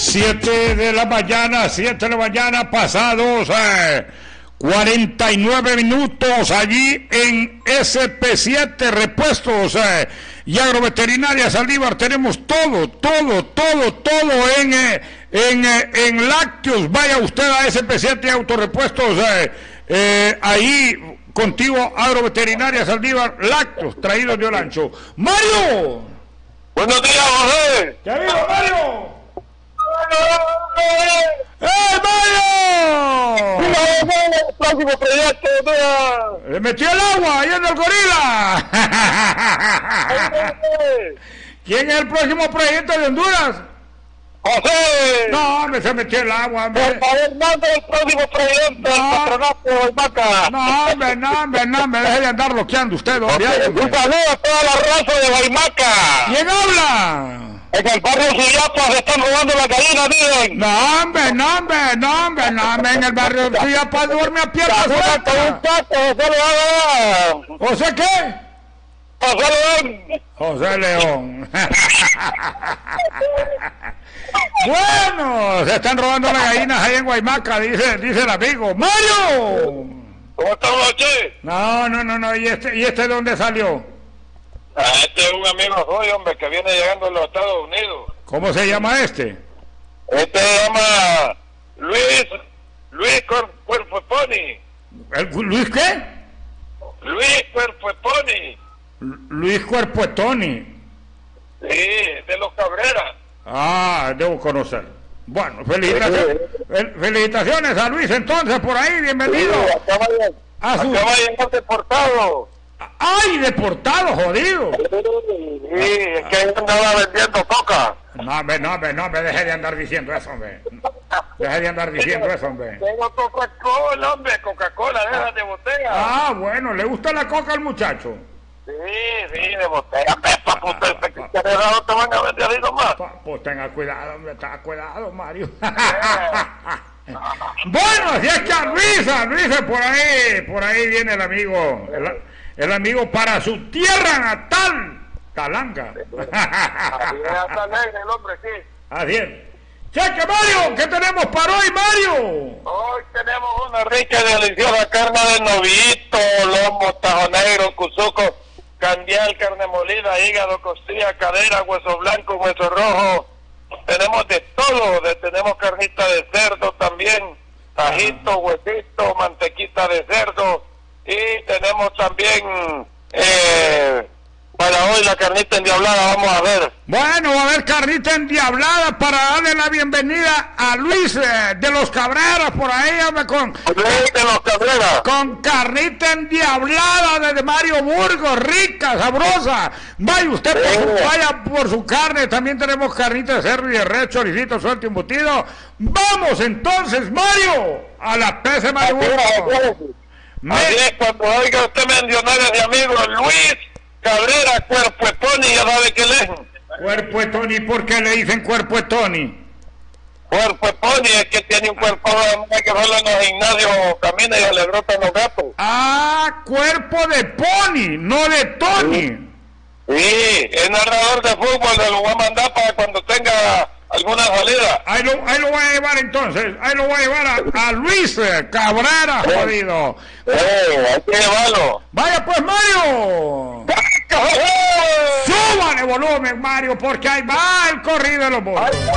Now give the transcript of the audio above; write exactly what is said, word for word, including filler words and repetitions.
siete de la mañana, siete de la mañana, pasados eh, cuarenta y nueve minutos allí en S P siete Repuestos eh, y Agroveterinaria Saldívar. Tenemos todo, todo, todo, todo en, eh, en, eh, en lácteos. Vaya usted a S P siete Autorepuestos, eh, eh, ahí contigo Agroveterinaria Saldívar, lácteos traídos de Olancho. ¡Mario! Buenos días, José. ¿Qué ha habido, Mario? ¡Eh, Mario! El próximo proyecto, mira. Le metió el agua ahí en el gorila. ¿Quién es el próximo proyecto de Honduras? José. No, hombre, se metió el agua, hombre. Por favor, manda el próximo proyecto del patronato de Guaymaca. No, hombre, no, hombre, no, me deje de andar bloqueando usted, hombre. Un saludo a toda la raza de Guaymaca. ¿Quién habla? En el barrio Suyapa se están robando las gallinas, miren. No, hombre, no, hombre, no, hombre, no, hombre, en el barrio Suyapa duerme a pierna suelta. Un taco, José León. ¿José qué? José León. José León. Bueno, se están robando las gallinas ahí en Guaymaca, dice, dice el amigo. ¡Mario! ¿Cómo estás, José? No, no, no, no, ¿y este, y este de dónde salió? Ah, este es un amigo suyo, hombre, que viene llegando a los Estados Unidos. ¿Cómo se llama este? Este se llama Luis, Luis Cuerpo Pony. ¿El, ¿Luis qué? Luis Cuerpo Pony. Luis Cuerpo Tony. Sí, de los Cabreras. Ah, debo conocer. Bueno, felicitaciones, fel- felicitaciones a Luis entonces por ahí, bienvenido. Sí, acaba de, a su... acaba de llegar deportado. ¡Ay, deportado, jodido! Sí, es que él andaba vendiendo coca. No, hombre, no, hombre, no, hombre, deje de andar diciendo eso, hombre. Deje de andar diciendo eso, hombre. Tengo Coca-Cola, hombre, Coca-Cola, de esas de botella. Ah, bueno, ¿le gusta la coca al muchacho? Sí, sí, de botella. Pepa, puta, este que te no te van a vender ahí nomás. Pa- Pues tenga cuidado, hombre, tenga cuidado, Mario. Bueno, así es que a Luisa, Luisa, por ahí, por ahí viene el amigo, el, el amigo para su tierra natal, Talanga. Así es, está alegre el hombre, sí. Así es. Cheque, Mario, ¿qué tenemos para hoy, Mario? Hoy tenemos una rica y deliciosa carne de novito, lomo, tajo negro, cuzuco, candial, carne molida, hígado, costilla, cadera, hueso blanco, hueso rojo. Tenemos de todo, de, tenemos carnita de cerdo también, tajito, huesito, mantequita de cerdo, y tenemos también eh, para hoy la carnita endiablada, vamos a ver. Bueno, va a haber carnita endiablada para darle la bienvenida a Luis eh, de los Cabreras, por ahí, hombre, con, Luis de los Cabreras. con carnita endiablada desde Mario Burgos, rica, sabrosa. Vaya usted, por su, vaya por su carne, también tenemos carnita de cerdo y de res, choricito, suelto y embutido. Vamos entonces, Mario, a la P C Mario Burgos. Me- Así es, cuando oiga usted mencionar de amigo Luis Cabrera, Cuerpo de Pony, ya sabe que es. Cuerpo de Tony, ¿por qué le dicen cuerpo de Tony? Cuerpo de Pony es que tiene un cuerpo de que solo en los gimnasios camina y le brotan los gatos. Ah, cuerpo de Pony, no de Tony. Sí, es narrador de fútbol, se lo voy a mandar para cuando tenga alguna salida. Ahí lo, ahí lo voy a llevar entonces, ahí lo voy a llevar a, a Luis Cabrera, jodido. Eh, hay que llevarlo. Vaya pues, Mario. Súbale volumen, Mario, porque ahí va el corrido de los bolos.